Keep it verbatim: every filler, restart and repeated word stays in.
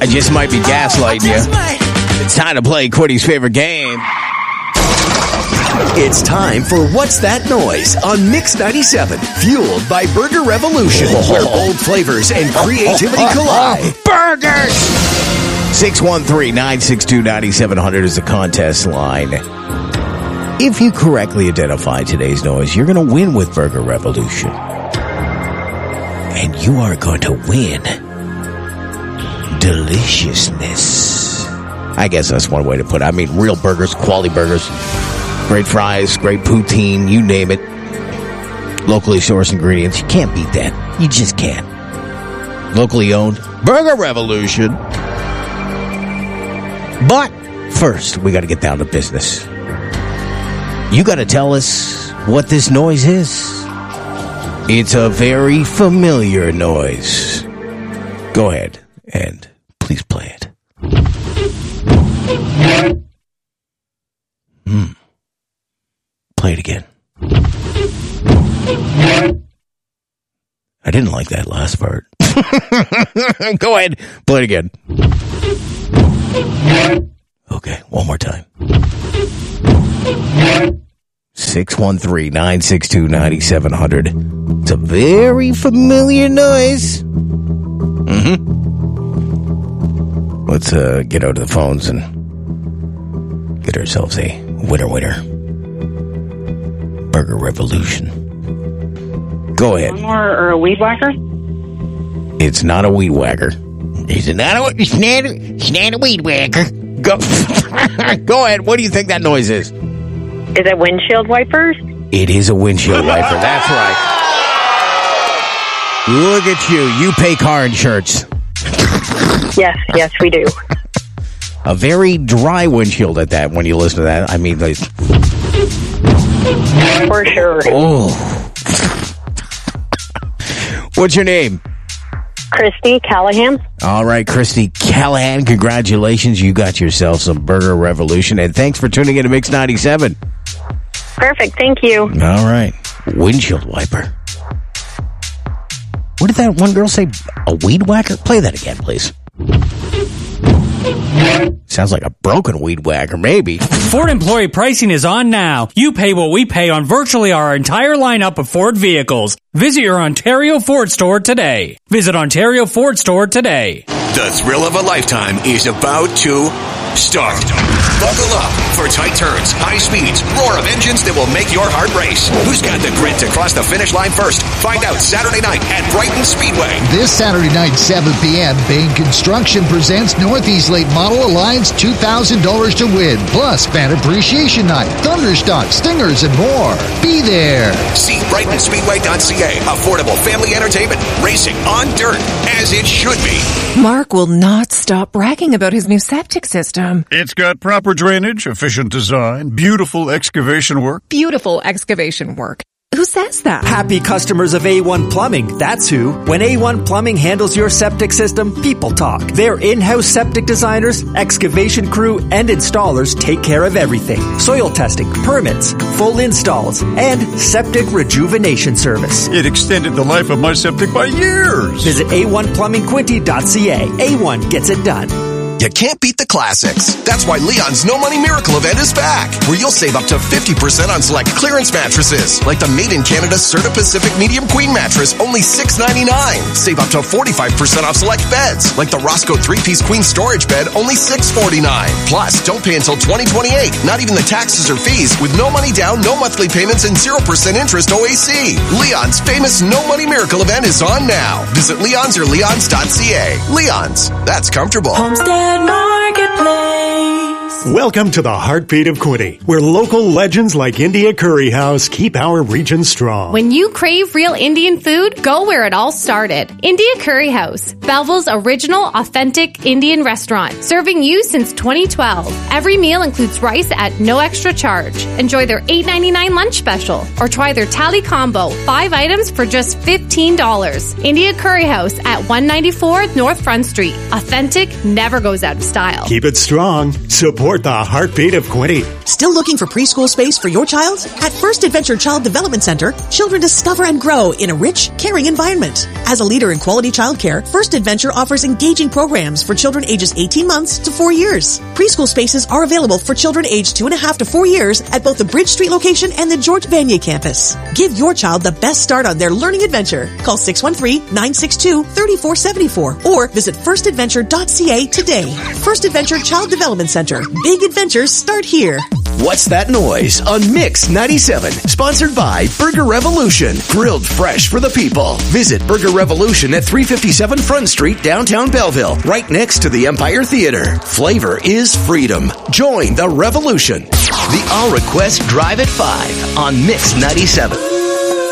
I just might be gaslighting you. It's time to play Quiddy's favorite game. It's time for What's That Noise on Mix ninety-seven, fueled by Burger Revolution, where bold flavors and creativity collide. Burgers! six one three, nine six two, nine seven zero zero is the contest line. If you correctly identify today's noise, you're going to win with Burger Revolution. And you are going to win deliciousness. I guess that's one way to put it. I mean, real burgers, quality burgers, great fries, great poutine, you name it. Locally sourced ingredients. You can't beat that. You just can't. Locally owned Burger Revolution. But first, we got to get down to business. You got to tell us what this noise is. It's a very familiar noise. Go ahead and please play it. Hmm. Play it again. I didn't like that last part. Go ahead, play it again. Okay, one more time. six one three, nine six two, nine seven zero zero. It's a very familiar noise. Mm-hmm. Let's uh, get out to the phones and get ourselves a winner winner. Burger Revolution. Go ahead. One more or a weed whacker? It's not a weed whacker. It's not a, it's not a, it's not a weed whacker. Go, go ahead. What do you think that noise is? Is it windshield wipers? It is a windshield wiper. That's right. Look at you. You pay car insurance. Yes, yes, we do. A very dry windshield at that when you listen to that. I mean, like... For sure. Oh. What's your name? Christy Callahan. All right, Christy Callahan, congratulations. You got yourself some Burger Revolution, and thanks for tuning in to Mix ninety-seven. Perfect, thank you. All right. Windshield wiper. What did that one girl say? A weed whacker? Play that again, please. Sounds like a broken weed whacker, maybe. Ford employee pricing is on now. You pay what we pay on virtually our entire lineup of Ford vehicles. Visit your Ontario Ford store today. Visit Ontario Ford store today. The thrill of a lifetime is about to start. Buckle up for tight turns, high speeds, roar of engines that will make your heart race. Who's got the grit to cross the finish line first? Find out Saturday night at Brighton Speedway. This Saturday night, seven p.m., Bain Construction presents Northeast Late Model Alliance two thousand dollars to win, plus Fan Appreciation Night, Thunderstock, Stingers, and more. Be there. See Brighton Speedway dot c a. Affordable family entertainment, racing on dirt, as it should be. Mark will not stop bragging about his new septic system. It's got proper drainage, efficient design, beautiful excavation work. Beautiful excavation work. Who says that? Happy customers of A one Plumbing, that's who. When A one Plumbing handles your septic system, people talk. Their in-house septic designers, excavation crew, and installers take care of everything. Soil testing, permits, full installs, and septic rejuvenation service. It extended the life of my septic by years. Visit A one plumbing quinty dot c a. A one gets it done. You can't beat the classics. That's why Leon's No Money Miracle event is back, where you'll save up to fifty percent on select clearance mattresses, like the Made in Canada Serta Pacific Medium Queen mattress, only six ninety-nine. Save up to forty-five percent off select beds, like the Roscoe three-piece Queen Storage Bed, only six forty-nine. Plus, don't pay until twenty twenty-eight, not even the taxes or fees, with no money down, no monthly payments, and zero percent interest O A C. Leon's famous No Money Miracle event is on now. Visit Leon's or leons dot c a. Leon's, that's comfortable. Homestead Marketplace. Welcome to the heartbeat of Quinte, where local legends like India Curry House keep our region strong. When you crave real Indian food, go where it all started. India Curry House, Belleville's original, authentic Indian restaurant, serving you since twenty twelve. Every meal includes rice at no extra charge. Enjoy their eight ninety-nine lunch special, or try their Thali combo, five items for just fifteen dollars. India Curry House at one ninety-four North Front Street. Authentic never goes out of style. Keep it strong. Support support the heartbeat of Quinte. Still looking for preschool space for your child? At First Adventure Child Development Center, children discover and grow in a rich, caring environment. As a leader in quality childcare, First Adventure offers engaging programs for children ages eighteen months to four years. Preschool spaces are available for children aged two and a half to four years at both the Bridge Street location and the George Vanier campus. Give your child the best start on their learning adventure. Call six one three, nine six two, three four seven four or visit first adventure dot c a today. First Adventure Child Development Center. Big adventures start here. What's That Noise on Mix ninety-seven, sponsored by Burger Revolution, grilled fresh for the people. Visit Burger Revolution at three fifty-seven Front Street, downtown Belleville, right next to the Empire Theater. Flavor is freedom. Join the revolution. The All Request Drive at five on Mix ninety-seven.